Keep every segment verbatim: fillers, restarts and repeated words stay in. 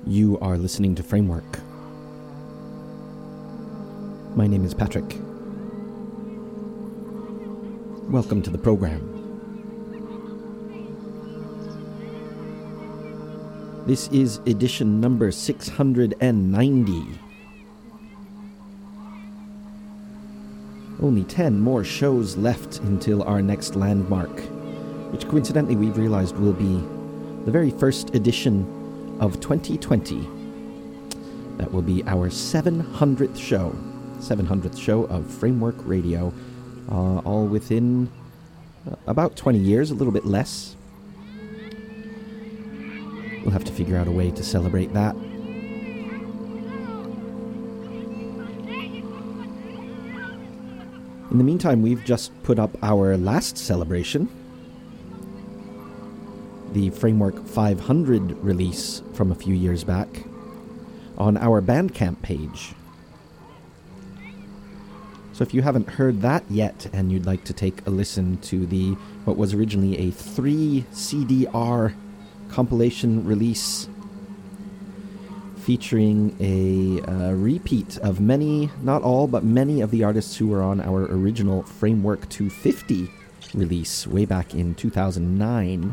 You are listening to Framework. My name is Patrick. Welcome to the program. This is edition number six hundred ninety. Only ten more shows left until our next landmark, which coincidentally we've realized will be the very first edition of twenty twenty. That will be our seven hundredth show. seven hundredth show of Framework Radio, uh, all within uh, about twenty years, a little bit less. We'll have to figure out a way to celebrate that. In the meantime, we've just put up our last celebration, the Framework five hundred release from a few years back, on our Bandcamp page. So if you haven't heard that yet and you'd like to take a listen to the what was originally a three C D R compilation release featuring a uh, repeat of many, not all, but many of the artists who were on our original Framework two fifty release way back in two thousand nine,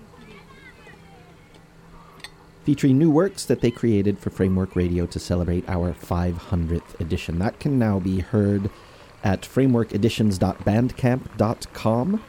featuring new works that they created for Framework Radio to celebrate our five hundredth edition. That can now be heard at framework editions dot bandcamp dot com.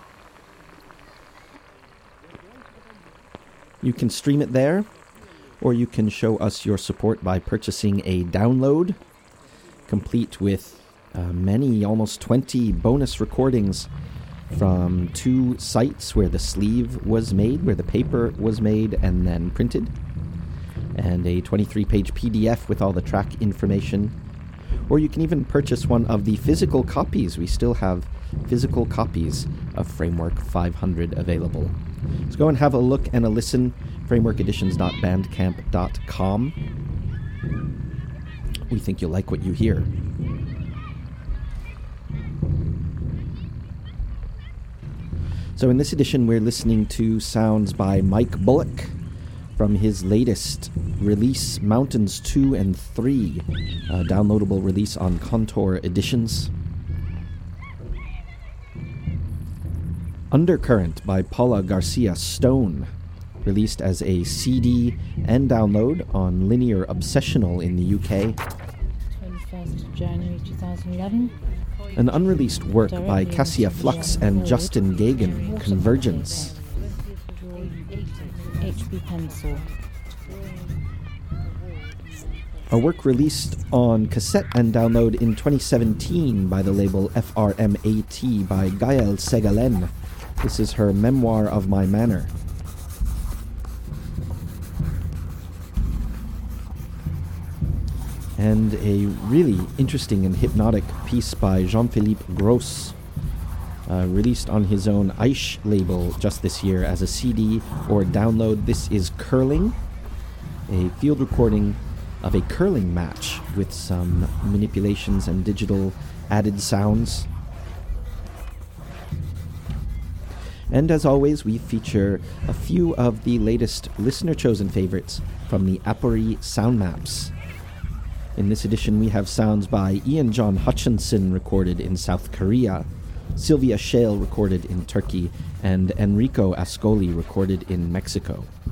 You can stream it there, or you can show us your support by purchasing a download, complete with uh, many, almost twenty bonus recordings from two sites where the sleeve was made, where the paper was made and then printed, and a twenty-three page P D F with all the track information. Or you can even purchase one of the physical copies. We still have physical copies of Framework five hundred available. So go and have a look and a listen, framework editions dot bandcamp dot com. We think you'll like what you hear. So in this edition, we're listening to sounds by Mike Bullock from his latest release, Mountains two and three, a downloadable release on Contour Editions. Undercurrent by Paula Garcia Stone, released as a C D and download on Linear Obsessional in the U K. twenty-first of January twenty eleven. An unreleased work by Cassia Flux and Justin Gagan, Convergence. H B Pencil. A work released on cassette and download in twenty seventeen by the label F R M A T by Gael Segalen. This is her Memoir of My Manor. And a really interesting and hypnotic piece by Jean-Philippe Gross, uh, released on his own Aish label just this year as a C D or download. This is Curling, a field recording of a curling match with some manipulations and digital added sounds. And as always, we feature a few of the latest listener-chosen favorites from the Apori Sound Maps. In this edition, we have sounds by Ian John Hutchinson, recorded in South Korea, Sylvia Shale, recorded in Turkey, and Enrico Ascoli, recorded in Mexico.